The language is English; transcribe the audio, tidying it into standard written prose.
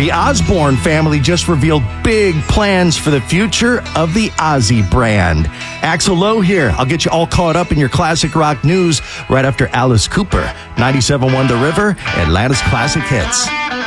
The Osborne family just revealed big plans for the future of the Ozzy brand. Axl Lowe here. I'll get you all caught up in your classic rock news right after Alice Cooper. 97.1 The River, Atlanta's classic hits.